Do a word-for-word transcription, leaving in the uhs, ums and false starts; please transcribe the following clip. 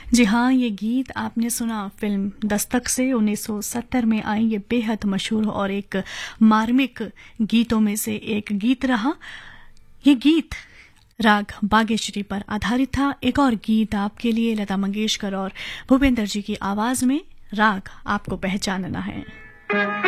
जी हाँ, ये गीत आपने सुना फिल्म दस्तक से उन्नीस सौ सत्तर में आई। ये बेहद मशहूर और एक मार्मिक गीतों में से एक गीत रहा। ये गीत राग बागेश्वरी पर आधारित था। एक और गीत आपके लिए लता मंगेशकर और भूपेंद्र जी की आवाज में, राग आपको पहचानना है।